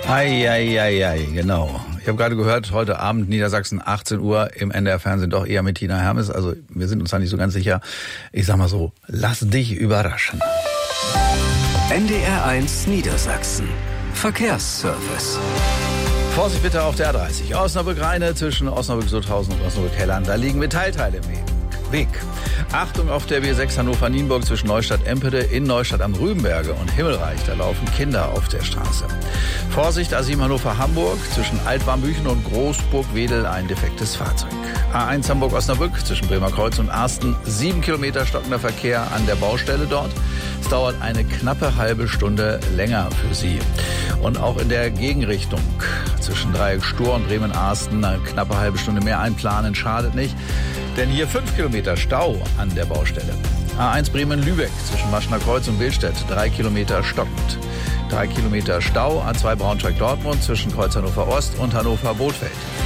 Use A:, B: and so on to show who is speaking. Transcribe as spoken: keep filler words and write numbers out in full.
A: Eieiei, genau. Ich habe gerade gehört, heute Abend Niedersachsen, achtzehn Uhr im N D R-Fernsehen, doch eher mit Tina Hermes. Also wir sind uns da nicht so ganz sicher. Ich sag mal so, lass dich überraschen.
B: N D R eins Niedersachsen. Verkehrsservice.
A: Vorsicht bitte auf der A dreißig. Osnabrück-Rheine zwischen Osnabrück-Sutthausen und Osnabrück-Hellern. Da liegen Metallteile im Weg. Achtung auf der B sechs Hannover-Nienburg zwischen Neustadt-Empede in Neustadt am Rübenberge und Himmelreich. Da laufen Kinder auf der Straße. Vorsicht A sieben Hannover-Hamburg zwischen Altwarmbüchen und Großburg-Wedel ein defektes Fahrzeug. A eins Hamburg-Osnabrück zwischen Bremerkreuz und Arsten. Sieben Kilometer stockender Verkehr an der Baustelle dort. Es dauert eine knappe halbe Stunde länger für Sie. Und auch in der Gegenrichtung zwischen Dreieck Stur und Bremen-Arsten eine knappe halbe Stunde mehr einplanen schadet nicht. Denn hier fünf Kilometer Stau an der Baustelle. A eins Bremen-Lübeck zwischen Maschner Kreuz und Billstedt, drei Kilometer stockend. Drei Kilometer Stau. A zwei Braunschweig-Dortmund zwischen Kreuz Hannover Ost und Hannover-Bothfeld.